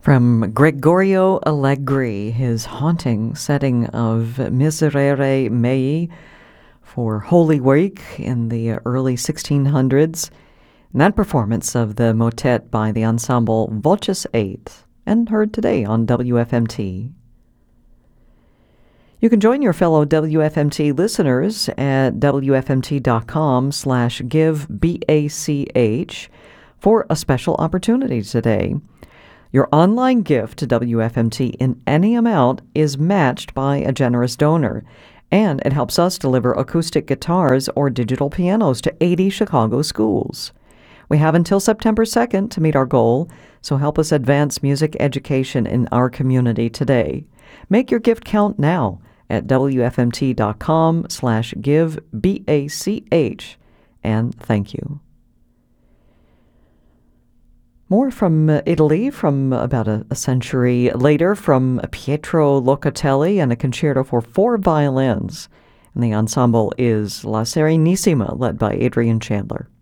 From Gregorio Allegri, his haunting setting of Miserere Mei for Holy Week in the early 1600s, and that performance of the motet by the ensemble Voces 8, and heard today on WFMT. You can join your fellow WFMT listeners at WFMT.com/give BACH for a special opportunity today. Your online gift to WFMT in any amount is matched by a generous donor, and it helps us deliver acoustic guitars or digital pianos to 80 Chicago schools. We have until September 2nd to meet our goal, so help us advance music education in our community today. Make your gift count now at WFMT.com/give BACH, and thank you. More from Italy from about a century later, from Pietro Locatelli, and a concerto for 4 violins. And the ensemble is La Serenissima, led by Adrian Chandler.